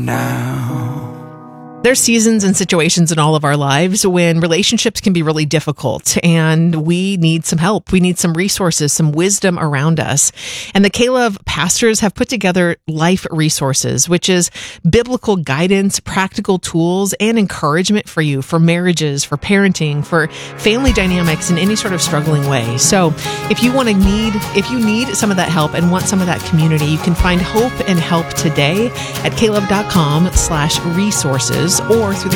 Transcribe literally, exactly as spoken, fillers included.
now. There's seasons and situations in all of our lives when relationships can be really difficult and we need some help. We need some resources, some wisdom around us. And the K-Love pastors have put together Life Resources, which is biblical guidance, practical tools, and encouragement for you, for marriages, for parenting, for family dynamics in any sort of struggling way. So if you want to need, if you need some of that help and want some of that community, you can find hope and help today at klove.com slash resources or through the